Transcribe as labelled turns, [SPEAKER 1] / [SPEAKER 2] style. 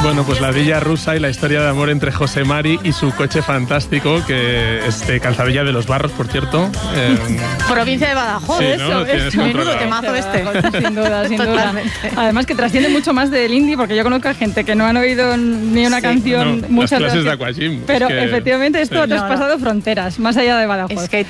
[SPEAKER 1] Bueno, pues la Villa Rusa y la historia de amor entre José Mari y su coche fantástico, que es de Calzadilla de los Barros, por cierto.
[SPEAKER 2] Provincia de Badajoz,
[SPEAKER 1] sí,
[SPEAKER 2] eso.
[SPEAKER 1] ¿no?
[SPEAKER 2] Menudo temazo este.
[SPEAKER 3] Sin duda, sin duda.
[SPEAKER 2] Totalmente.
[SPEAKER 3] Además que trasciende mucho más del indie, porque yo conozco a gente que no han oído ni una canción,
[SPEAKER 1] no,
[SPEAKER 3] muchas
[SPEAKER 1] las clases
[SPEAKER 3] veces.
[SPEAKER 1] de Aquagym.
[SPEAKER 3] Pero
[SPEAKER 1] es que,
[SPEAKER 3] efectivamente esto ha traspasado fronteras, más allá de Badajoz.
[SPEAKER 2] Es que